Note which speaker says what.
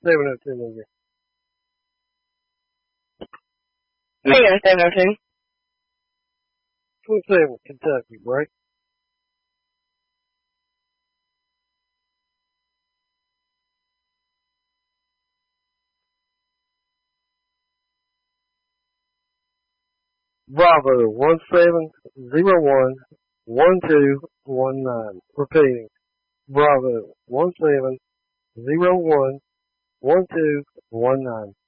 Speaker 1: 702 maybe.
Speaker 2: Negative 702.
Speaker 1: 27, Kentucky, right? Bravo 17011219. Repeating. Bravo 17011219.